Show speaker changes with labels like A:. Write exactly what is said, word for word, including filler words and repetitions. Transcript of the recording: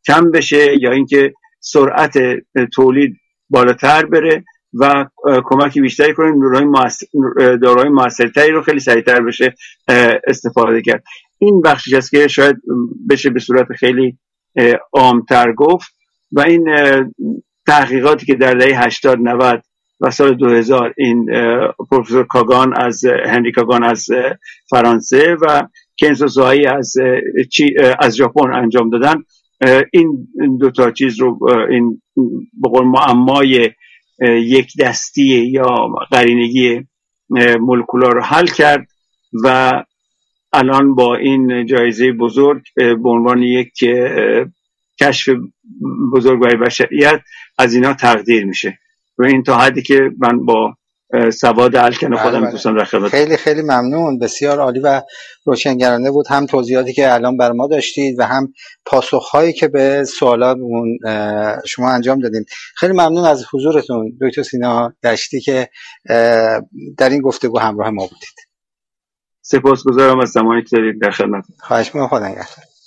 A: کم بشه یا اینکه سرعت تولید بالاتر بره و کمکی بیشتری کنه داروهای موثر داروهای موثرتری رو خیلی سریعتر بشه استفاده کرد. این بخشی است که شاید بشه به صورت خیلی عام‌تر گفت و این تحقیقاتی که در دهه هشتاد نود و سال دو هزار این پروفسور کاگان از هنری کاگان از فرانسه و کنزو زوایی از از ژاپن انجام دادن، این دو تا چیز رو، این به قول معمای یک دستی یا قرینگی مولکولا رو حل کرد و الان با این جایزه بزرگ به عنوان یک کشف بزرگ برای بشریت از اینا تقدیر میشه و این تا حدی که من با سواد الکن خودم میتونم در خدمت.
B: خیلی خیلی ممنون، بسیار عالی و روشنگرانه بود، هم توضیحاتی که الان بر ما داشتید و هم پاسخهایی که به سوالاتمون شما انجام دادین. خیلی ممنون از حضورتون دکتر سینا دشتی که در این گفتگو همراه ما بودید.
A: سپاسگزارم از زمانی که دارید در خدمت.
B: خواهش می‌کنم، خدا نگهدار.